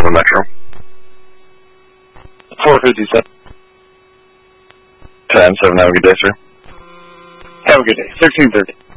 Metro. 457. 10-7, have a good day, sir. Have a good day. 1330.